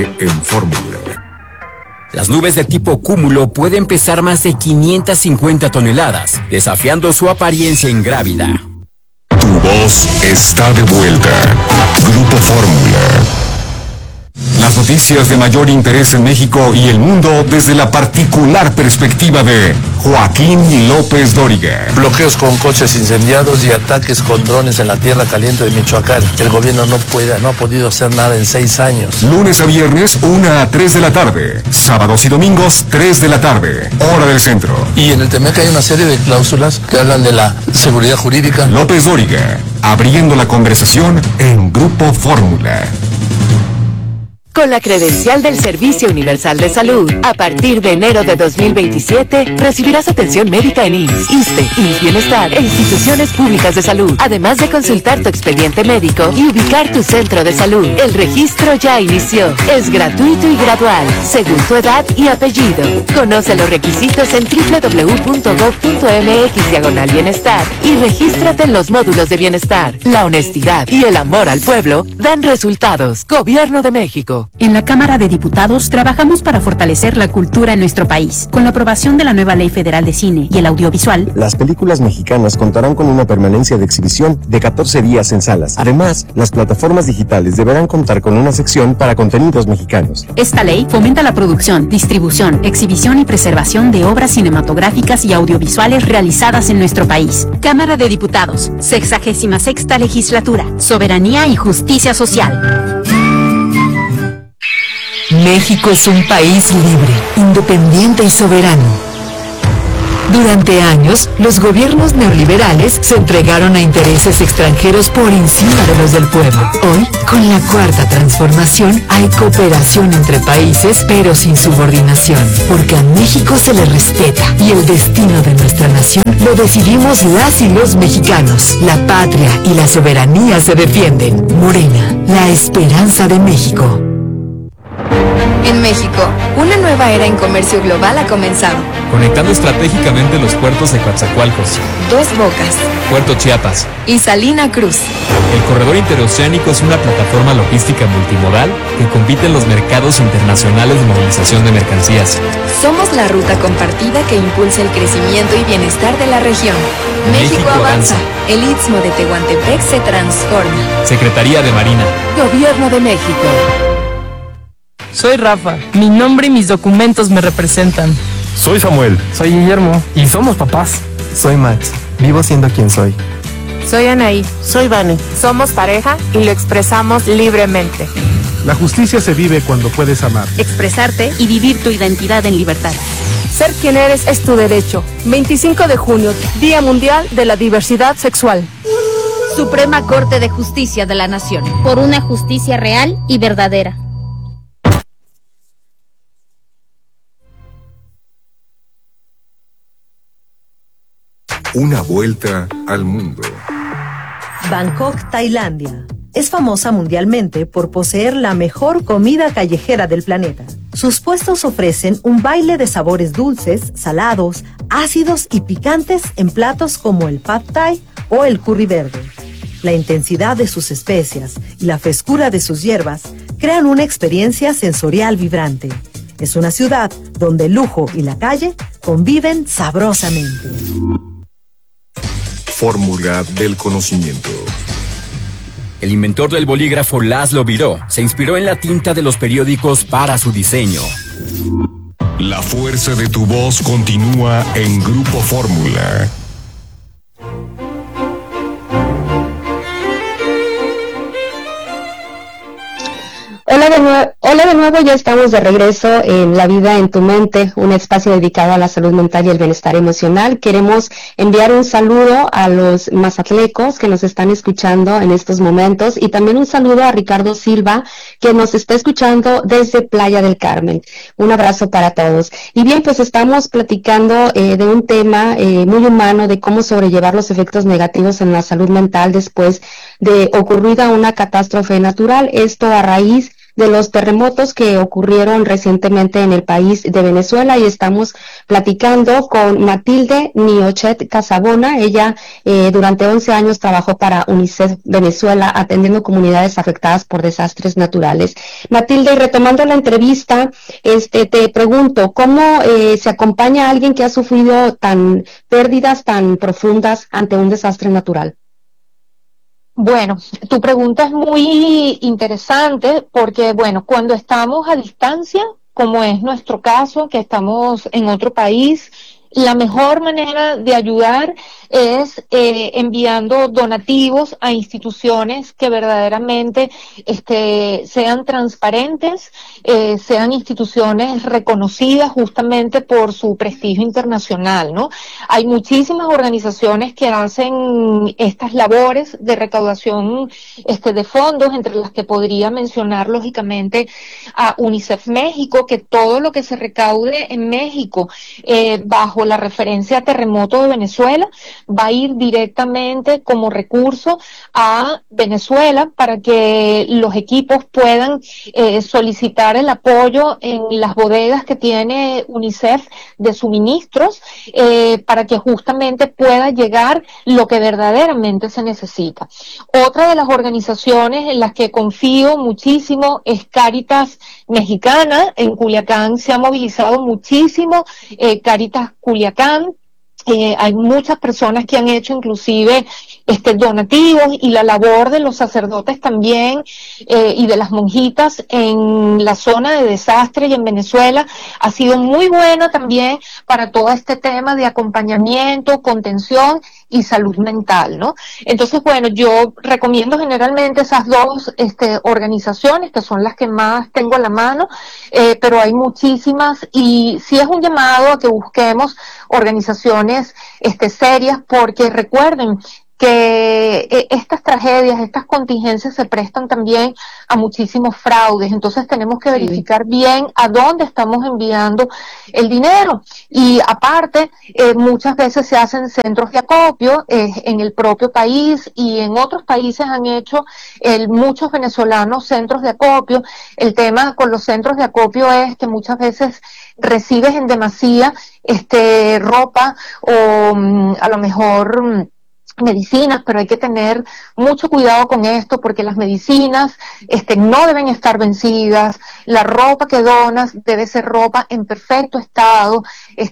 en Fórmula. Las nubes de tipo cúmulo pueden pesar más de 550 toneladas, desafiando su apariencia ingrávida. Tu voz está de vuelta. Grupo Fórmula. Las noticias de mayor interés en México y el mundo desde la particular perspectiva de Joaquín López Dóriga. Bloqueos con coches incendiados y ataques con drones en la tierra caliente de Michoacán. El gobierno no ha podido hacer nada en 6 años. Lunes a viernes, 1 a 3 de la tarde. Sábados y domingos, 3 de la tarde. Hora del centro. Y en el TEMEC hay una serie de cláusulas que hablan de la seguridad jurídica. López Dóriga, abriendo la conversación en Grupo Fórmula. Con la credencial del Servicio Universal de Salud, a partir de enero de 2027, recibirás atención médica en IMSS, ISSSTE, IMSS Bienestar e instituciones públicas de salud, además de consultar tu expediente médico y ubicar tu centro de salud. El registro ya inició. Es gratuito y gradual, según tu edad y apellido. Conoce los requisitos en www.gov.mx/bienestar y regístrate en los módulos de bienestar. La honestidad y el amor al pueblo dan resultados. Gobierno de México. En la Cámara de Diputados trabajamos para fortalecer la cultura en nuestro país. Con la aprobación de la nueva Ley Federal de Cine y el Audiovisual, las películas mexicanas contarán con una permanencia de exhibición de 14 días en salas. Además, las plataformas digitales deberán contar con una sección para contenidos mexicanos. Esta ley fomenta la producción, distribución, exhibición y preservación de obras cinematográficas y audiovisuales realizadas en nuestro país. Cámara de Diputados, 66ª Legislatura, Soberanía y Justicia Social. México es un país libre, independiente y soberano. Durante años, los gobiernos neoliberales se entregaron a intereses extranjeros por encima de los del pueblo. Hoy, con la Cuarta Transformación, hay cooperación entre países, pero sin subordinación, porque a México se le respeta y el destino de nuestra nación lo decidimos las y los mexicanos. La patria y la soberanía se defienden. Morena, la esperanza de México. En México, una nueva era en comercio global ha comenzado. Conectando estratégicamente los puertos de Coatzacoalcos, Dos Bocas, Puerto Chiapas y Salina Cruz. El corredor interoceánico es una plataforma logística multimodal que compite en los mercados internacionales de movilización de mercancías. Somos la ruta compartida que impulsa el crecimiento y bienestar de la región. México avanza. El Istmo de Tehuantepec se transforma. Secretaría de Marina. Gobierno de México. Soy Rafa, mi nombre y mis documentos me representan. Soy Samuel. Soy Guillermo. Y somos papás. Soy Max, vivo siendo quien soy. Soy Anaí. Soy Vane. Somos pareja y lo expresamos libremente. La justicia se vive cuando puedes amar, expresarte y vivir tu identidad en libertad. Ser quien eres es tu derecho. 25 de junio, Día Mundial de la Diversidad Sexual. Suprema Corte de Justicia de la Nación. Por una justicia real y verdadera. Una vuelta al mundo. Bangkok, Tailandia. Es famosa mundialmente por poseer la mejor comida callejera del planeta. Sus puestos ofrecen un baile de sabores dulces, salados, ácidos y picantes en platos como el pad thai o el curry verde. La intensidad de sus especias y la frescura de sus hierbas crean una experiencia sensorial vibrante. Es una ciudad donde el lujo y la calle conviven sabrosamente. Fórmula del conocimiento. El inventor del bolígrafo László Biró se inspiró en la tinta de los periódicos para su diseño. La fuerza de tu voz continúa en Grupo Fórmula. Hola de nuevo, ya estamos de regreso en La Vida en tu Mente, un espacio dedicado a la salud mental y el bienestar emocional. Queremos enviar un saludo a los mazatlecos que nos están escuchando en estos momentos y también un saludo a Ricardo Silva que nos está escuchando desde Playa del Carmen. Un abrazo para todos. Y bien, pues estamos platicando de un tema muy humano de cómo sobrellevar los efectos negativos en la salud mental después de ocurrida una catástrofe natural. Esto a raíz de los los terremotos que ocurrieron recientemente en el país de Venezuela, y estamos platicando con Matilde Niochet Casabona. Ella durante 11 años trabajó para UNICEF Venezuela atendiendo comunidades afectadas por desastres naturales. Matilde, y retomando la entrevista, te pregunto, ¿cómo se acompaña a alguien que ha sufrido pérdidas tan profundas ante un desastre natural? Bueno, tu pregunta es muy interesante porque, bueno, cuando estamos a distancia, como es nuestro caso, que estamos en otro país, la mejor manera de ayudar es enviando donativos a instituciones que verdaderamente sean transparentes, sean instituciones reconocidas justamente por su prestigio internacional, ¿no? Hay muchísimas organizaciones que hacen estas labores de recaudación de fondos, entre las que podría mencionar lógicamente a UNICEF México, que todo lo que se recaude en México bajo la referencia terremoto de Venezuela va a ir directamente como recurso a Venezuela para que los equipos puedan solicitar el apoyo en las bodegas que tiene UNICEF de suministros para que justamente pueda llegar lo que verdaderamente se necesita. Otra de las organizaciones en las que confío muchísimo es Cáritas Mexicana. En Culiacán se ha movilizado muchísimo Cáritas Culiacán. Hay muchas personas que han hecho inclusive donativos, y la labor de los sacerdotes también y de las monjitas en la zona de desastre y en Venezuela ha sido muy buena también para todo este tema de acompañamiento, contención y salud mental, ¿no? Entonces, bueno, yo recomiendo generalmente esas dos organizaciones, que son las que más tengo a la mano, pero hay muchísimas, y sí es un llamado a que busquemos organizaciones serias, porque recuerden que estas tragedias, estas contingencias se prestan también a muchísimos fraudes. Entonces tenemos que verificar bien a dónde estamos enviando el dinero. Y aparte, muchas veces se hacen centros de acopio en el propio país, y en otros países han hecho muchos venezolanos centros de acopio. El tema con los centros de acopio es que muchas veces recibes en demasía ropa o a lo mejor medicinas, pero hay que tener mucho cuidado con esto, porque las medicinas no deben estar vencidas, la ropa que donas debe ser ropa en perfecto estado,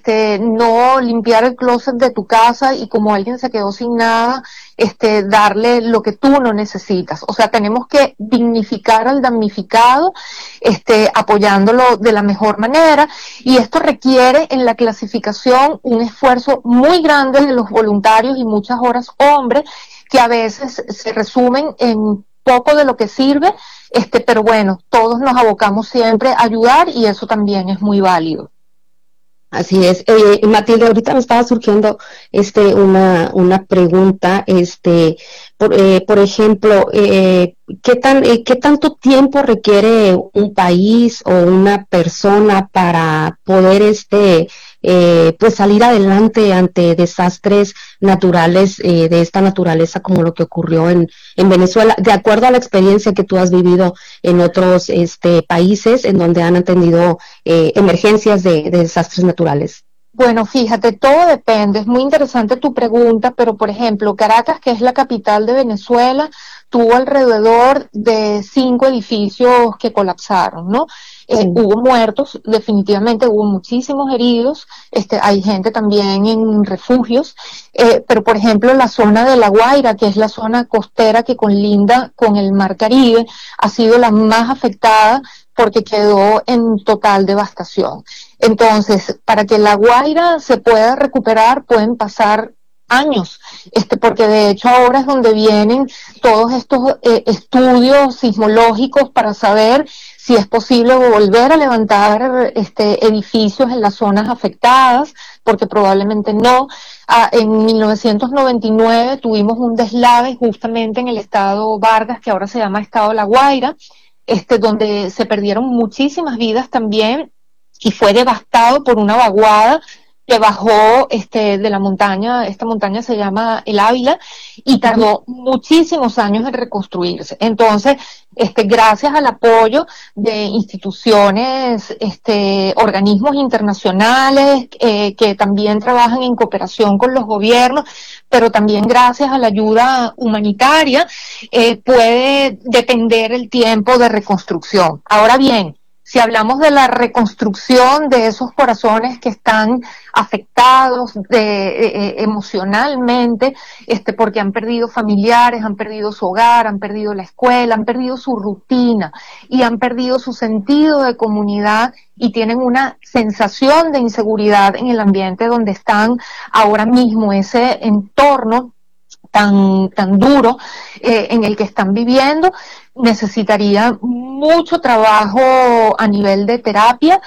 no limpiar el closet de tu casa y como alguien se quedó sin nada, darle lo que tú no necesitas. O sea, tenemos que dignificar al damnificado, apoyándolo de la mejor manera, y esto requiere en la clasificación un esfuerzo muy grande de los voluntarios y muchas horas hombres, que a veces se resumen en poco de lo que sirve, pero bueno, todos nos abocamos siempre a ayudar, y eso también es muy válido. Así es. Matilde, ahorita me estaba surgiendo una pregunta, por ejemplo, ¿qué tanto tiempo requiere un país o una persona para poder pues salir adelante ante desastres naturales de esta naturaleza, como lo que ocurrió en Venezuela, de acuerdo a la experiencia que tú has vivido en otros países en donde han atendido emergencias de desastres naturales? Bueno, fíjate, todo depende. Es muy interesante tu pregunta, pero por ejemplo, Caracas, que es la capital de Venezuela, tuvo alrededor de 5 edificios que colapsaron, ¿no? Hubo muertos, definitivamente hubo muchísimos heridos, hay gente también en refugios, pero por ejemplo la zona de La Guaira, que es la zona costera que colinda con el Mar Caribe, ha sido la más afectada porque quedó en total devastación. Entonces, para que La Guaira se pueda recuperar pueden pasar años, porque de hecho ahora es donde vienen todos estos estudios sismológicos para saber si es posible volver a levantar edificios en las zonas afectadas, porque probablemente no. En 1999 tuvimos un deslave justamente en el estado Vargas, que ahora se llama estado La Guaira, donde se perdieron muchísimas vidas también, y fue devastado por una vaguada que bajó de la montaña. Esta montaña se llama el Ávila, y tardó muchísimos años en reconstruirse. Entonces, gracias al apoyo de instituciones, organismos internacionales que también trabajan en cooperación con los gobiernos, pero también gracias a la ayuda humanitaria, puede depender el tiempo de reconstrucción. Ahora bien, si hablamos de la reconstrucción de esos corazones que están afectados emocionalmente, porque han perdido familiares, han perdido su hogar, han perdido la escuela, han perdido su rutina y han perdido su sentido de comunidad y tienen una sensación de inseguridad en el ambiente donde están ahora mismo, ese entorno tan duro en el que están viviendo, necesitaría mucho trabajo a nivel de terapia,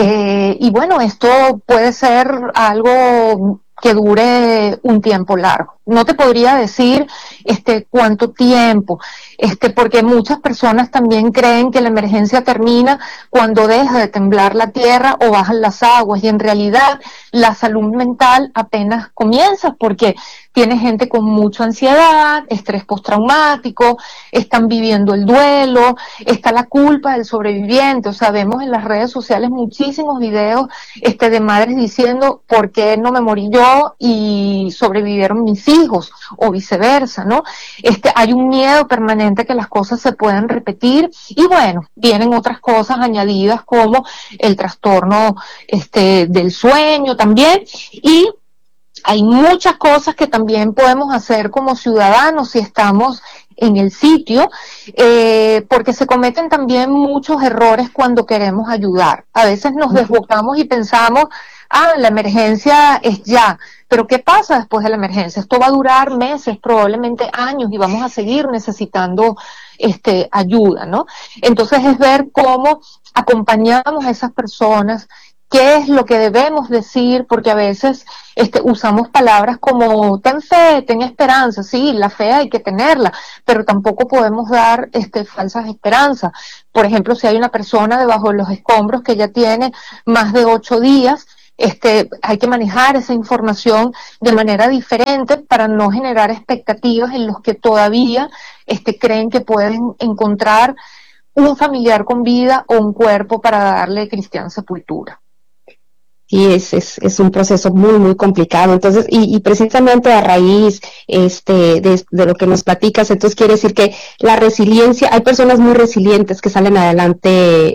y bueno, esto puede ser algo que dure un tiempo largo. No te podría decir cuánto tiempo, porque muchas personas también creen que la emergencia termina cuando deja de temblar la tierra o bajan las aguas, y en realidad la salud mental apenas comienza, porque tiene gente con mucha ansiedad, estrés postraumático, están viviendo el duelo, está la culpa del sobreviviente. O sea, vemos en las redes sociales muchísimos videos de madres diciendo ¿por qué no me morí yo y sobrevivieron mis hijos? O viceversa, ¿no? Hay un miedo permanente que las cosas se puedan repetir, y bueno, vienen otras cosas añadidas como el trastorno del sueño también, y hay muchas cosas que también podemos hacer como ciudadanos si estamos en el sitio, porque se cometen también muchos errores cuando queremos ayudar. A veces nos desbocamos y pensamos, la emergencia es ya, pero ¿qué pasa después de la emergencia? Esto va a durar meses, probablemente años, y vamos a seguir necesitando ayuda, ¿no? Entonces es ver cómo acompañamos a esas personas, qué es lo que debemos decir, porque a veces usamos palabras como ten fe, ten esperanza. Sí, la fe hay que tenerla, pero tampoco podemos dar falsas esperanzas. Por ejemplo, si hay una persona debajo de los escombros que ya tiene más de 8 días, hay que manejar esa información de manera diferente para no generar expectativas en los que todavía creen que pueden encontrar un familiar con vida o un cuerpo para darle cristiana sepultura. Sí, es un proceso muy, muy complicado. Entonces, y precisamente a raíz de lo que nos platicas, entonces quiere decir que la resiliencia, hay personas muy resilientes que salen adelante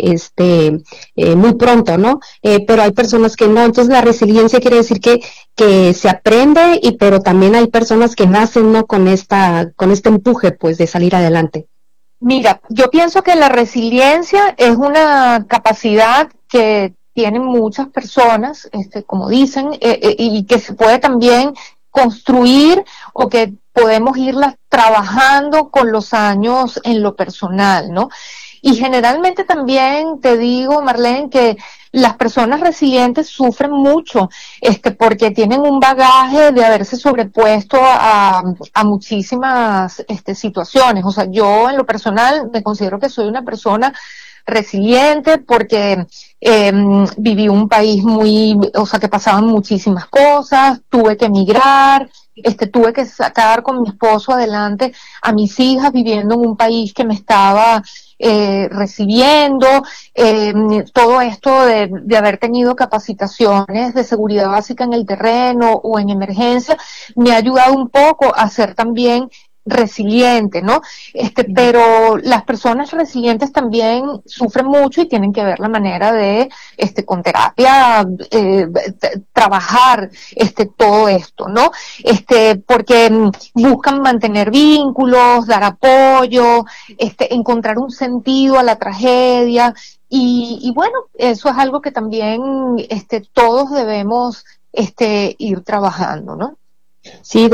muy pronto, ¿no? Pero hay personas que no. Entonces la resiliencia quiere decir que se aprende, pero también hay personas que nacen, ¿no?, con este empuje, pues, de salir adelante. Mira, yo pienso que la resiliencia es una capacidad que tienen muchas personas, como dicen, y que se puede también construir, o que podemos irla trabajando con los años en lo personal, ¿no? Y generalmente también te digo, Marlene, que las personas resilientes sufren mucho, porque tienen un bagaje de haberse sobrepuesto a muchísimas situaciones. O sea, yo en lo personal me considero que soy una persona resiliente porque viví un país que pasaban muchísimas cosas, tuve que emigrar, tuve que sacar con mi esposo adelante a mis hijas viviendo en un país que me estaba recibiendo, todo esto de haber tenido capacitaciones de seguridad básica en el terreno o en emergencia, me ha ayudado un poco a ser también resiliente, ¿no? Pero las personas resilientes también sufren mucho y tienen que ver la manera de, con terapia, trabajar, todo esto, ¿no? Porque buscan mantener vínculos, dar apoyo, encontrar un sentido a la tragedia, y bueno, eso es algo que también, todos debemos, ir trabajando, ¿no? Sí,